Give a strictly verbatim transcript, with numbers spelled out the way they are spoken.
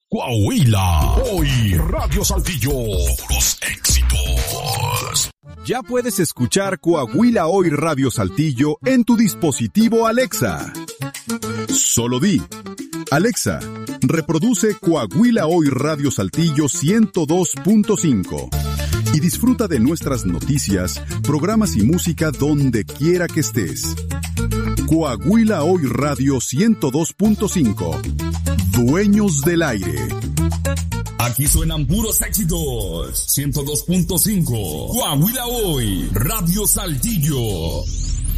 Coahuila, hoy Radio Saltillo, los éxitos. Ya puedes escuchar Coahuila Hoy Radio Saltillo en tu dispositivo Alexa. Solo di, Alexa, reproduce Coahuila Hoy Radio Saltillo ciento dos punto cinco y disfruta de nuestras noticias, programas y música donde quiera que estés. Coahuila Hoy Radio ciento dos punto cinco. Dueños del aire. Aquí suenan puros éxitos. ciento dos punto cinco. Coahuila Hoy, Radio Saltillo.